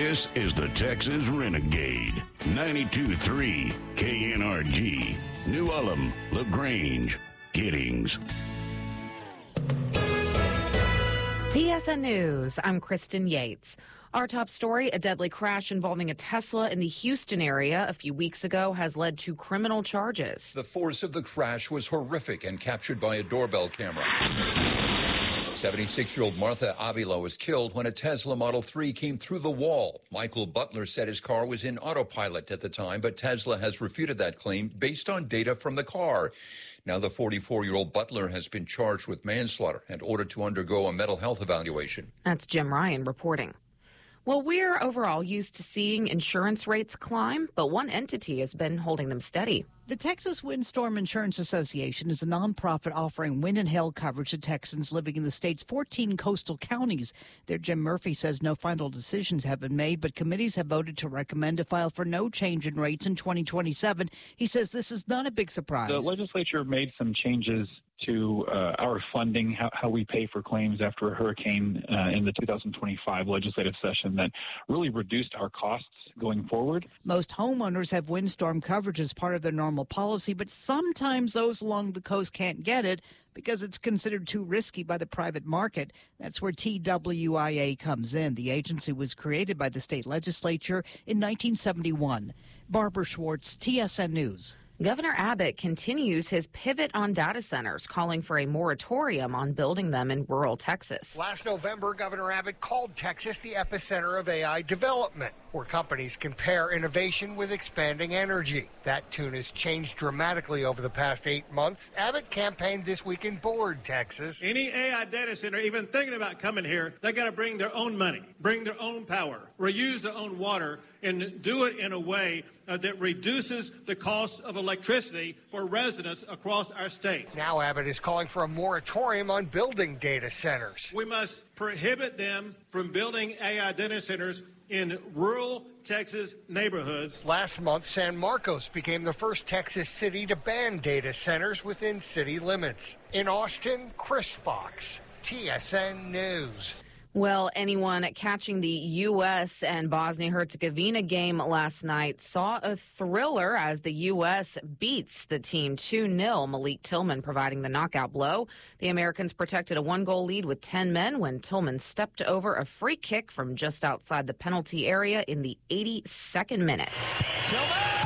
This is the Texas Renegade. 92.3 KNRG. New Ulm, LaGrange, Giddings. TSN News, I'm Kristen Yates. Our top story, a deadly crash involving a Tesla in the Houston area a few weeks ago has led to criminal charges. The force of the crash was horrific and captured by a doorbell camera. 76-year-old Martha Avila was killed when a Tesla Model 3 came through the wall. Michael Butler said his car was in autopilot at the time, but Tesla has refuted that claim based on data from the car. Now the 44-year-old Butler has been charged with manslaughter and ordered to undergo a mental health evaluation. That's Jim Ryan reporting. Well, we're overall used to seeing insurance rates climb, but one entity has been holding them steady. The Texas Windstorm Insurance Association is a nonprofit offering wind and hail coverage to Texans living in the state's 14 coastal counties. There, Jim Murphy says no final decisions have been made, but committees have voted to recommend a file for no change in rates in 2027. He says this is not a big surprise. The legislature made some changes to our funding, how we pay for claims after a hurricane in the 2025 legislative session that really reduced our costs going forward. Most homeowners have windstorm coverage as part of their normal policy, but sometimes those along the coast can't get it because it's considered too risky by the private market. That's where TWIA comes in. The agency was created by the state legislature in 1971. Barbara Schwartz, TSN News. Governor Abbott continues his pivot on data centers, calling for a moratorium on building them in rural Texas. Last November, Governor Abbott called Texas the epicenter of AI development, where companies can pair innovation with expanding energy. That tune has changed dramatically over the past 8 months. Abbott campaigned this week in Bullard, Texas. Any AI data center even thinking about coming here, they got to bring their own money, bring their own power, reuse their own water, and do it in a way that reduces the cost of electricity for residents across our state. Now Abbott is calling for a moratorium on building data centers. We must prohibit them from building AI data centers in rural Texas neighborhoods. Last month, San Marcos became the first Texas city to ban data centers within city limits. In Austin, Chris Fox, TSN News. Well, anyone catching the U.S. and Bosnia-Herzegovina game last night saw a thriller as the U.S. beats the team 2-0. Malik Tillman providing the knockout blow. The Americans protected a 1-goal lead with 10 men when Tillman stepped over a free kick from just outside the penalty area in the 82nd minute. Tillman!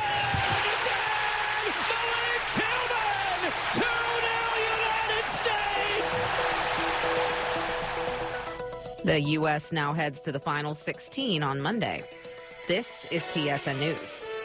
Malik Tillman! 2-0 United States! The U.S. now heads to the final 16 on Monday. This is TSN News.